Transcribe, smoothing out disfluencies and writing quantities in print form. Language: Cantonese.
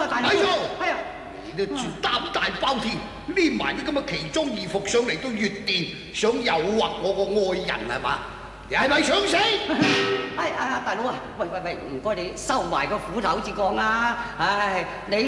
大佬。 咪做！ 係啊。 你都算膽大包天，黏埋啲咁嘅奇裝異服上嚟到月殿，想誘惑我個愛人係嘛？你係咪想死？ 大佬啊，喂，唔該你收埋個斧頭至講啊！唉，你